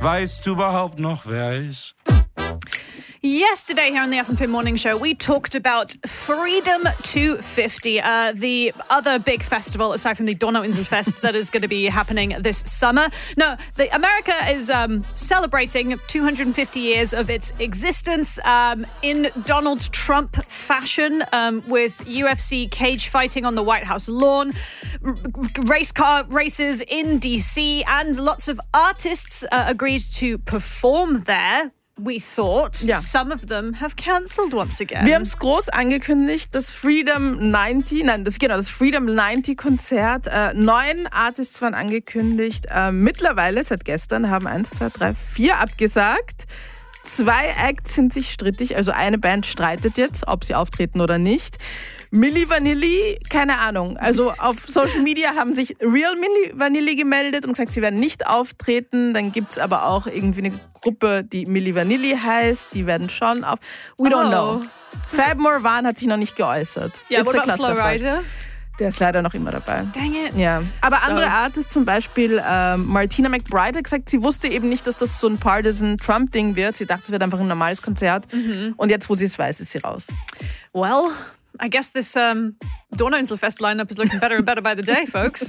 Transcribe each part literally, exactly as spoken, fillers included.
Weißt du überhaupt noch, wer ist? Yesterday here on the F M F Morning Show, we talked about Freedom two fifty, uh, the other big festival aside from the Donauinselfest that is going to be happening this summer. No, the, America is um, celebrating two hundred fifty years of its existence um, in Donald Trump fashion, um, with U F C cage fighting on the White House lawn, r- race car races in D C, and lots of artists uh, agreed to perform there. We thought Ja. some of them have cancelled once again. Wir haben es groß angekündigt, das Freedom neunzig, nein, das genau, das Freedom neunzig Konzert. Äh, neun Artists waren angekündigt. Äh, mittlerweile, seit gestern, haben eins, zwei, drei, vier abgesagt. Zwei Acts sind sich strittig, also eine Band streitet jetzt, ob sie auftreten oder nicht. Milli Vanilli, keine Ahnung. Also auf Social Media haben sich Real Milli Vanilli gemeldet und gesagt, sie werden nicht auftreten. Dann gibt es aber auch irgendwie eine Gruppe, die Milli Vanilli heißt. Die werden schon auf... We don't Oh. know. Fab Morvan hat sich noch nicht geäußert. Yeah, It's what a about clusterfuck. Flowrider? Der ist leider noch immer dabei. Dang it. Ja, aber So. andere Artists, zum Beispiel ähm, Martina McBride hat gesagt, sie wusste eben nicht, dass das so ein Partisan-Trump-Ding wird. Sie dachte, es wird einfach ein normales Konzert. Mhm. Und jetzt, wo sie es weiß, ist sie raus. Well, I guess this um, Donauinselfest lineup is looking better and better by the day, folks.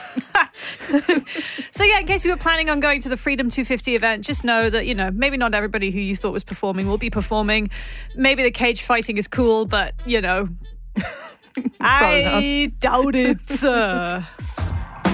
So yeah, in case you were planning on going to the Freedom two fifty event, just know that, you know, maybe not everybody who you thought was performing will be performing. Maybe the cage fighting is cool, but, you know, I doubt it. Uh,